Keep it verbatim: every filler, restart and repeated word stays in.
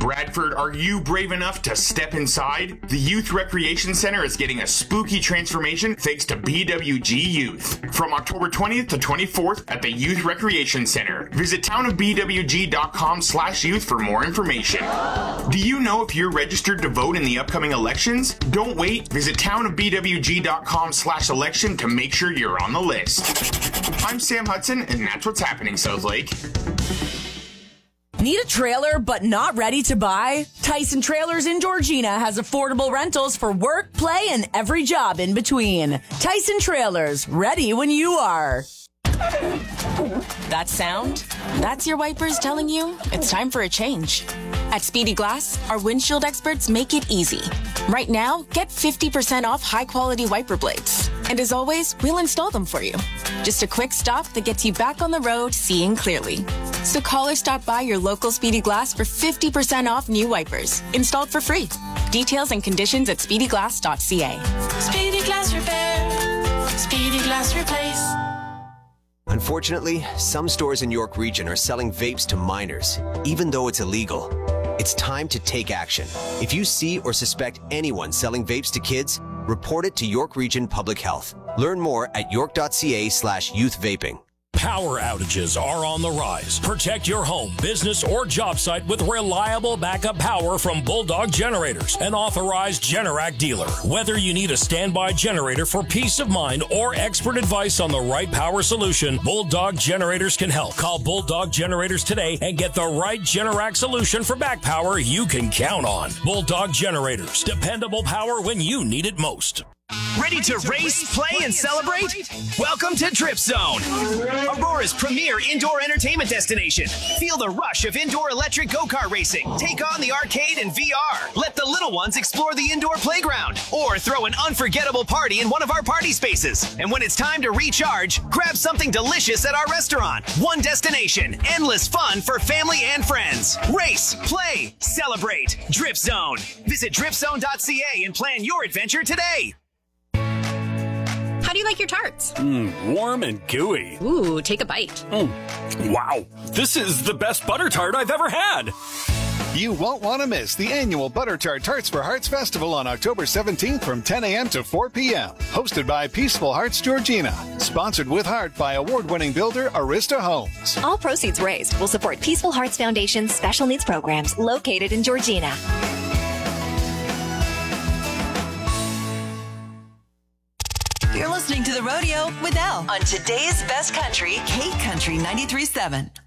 Bradford, are you brave enough to step inside? The Youth Recreation Center is getting a spooky transformation thanks to B W G Youth. From October twentieth to twenty-fourth at the Youth Recreation Center. Visit townofbwg.com slash youth for more information. Do you know if you're registered to vote in the upcoming elections? Don't wait. Visit townofbwg.com slash election to make sure you're on the list. I'm Sam Hudson, and that's what's happening, South Lake. Need a trailer but not ready to buy? Tyson Trailers in Georgina has affordable rentals for work, play, and every job in between. Tyson Trailers, ready when you are. That sound? That's your wipers telling you it's time for a change. At Speedy Glass, our windshield experts make it easy. Right now, get fifty percent off high-quality wiper blades. And as always, we'll install them for you. Just a quick stop that gets you back on the road seeing clearly. So call or stop by your local Speedy Glass for fifty percent off new wipers, installed for free. Details and conditions at speedy glass dot c a. Speedy Glass Repair. Speedy Glass Replace. Unfortunately, some stores in York Region are selling vapes to minors, even though it's illegal. It's time to take action. If you see or suspect anyone selling vapes to kids, report it to York Region Public Health. Learn more at york.ca slash youth vaping. Power outages are on the rise. Protect your home, business, or job site with reliable backup power from Bulldog Generators, an authorized Generac dealer. Whether you need a standby generator for peace of mind or expert advice on the right power solution, Bulldog Generators can help. Call Bulldog Generators today and get the right Generac solution for back power you can count on. Bulldog Generators, dependable power when you need it most. Ready to race, play, and celebrate? Welcome to Drip Zone, Aurora's premier indoor entertainment destination. Feel the rush of indoor electric go-kart racing. Take on the arcade and V R. Let the little ones explore the indoor playground. Or throw an unforgettable party in one of our party spaces. And when it's time to recharge, grab something delicious at our restaurant. One destination, endless fun for family and friends. Race, play, celebrate. Drip Zone. Visit drip zone dot c a and plan your adventure today. How do you like your tarts? Mmm, warm and gooey. Ooh, take a bite. Mm. Wow, this is the best butter tart I've ever had. You won't want to miss the annual Butter Tart Tarts for Hearts Festival on October seventeenth from ten a.m. to four p.m. Hosted by Peaceful Hearts Georgina. Sponsored with heart by award-winning builder Arista Homes. All proceeds raised will support Peaceful Hearts Foundation's special needs programs located in Georgina. You're listening to The Rodeo with Elle on today's best country, Hate Country ninety-three point seven.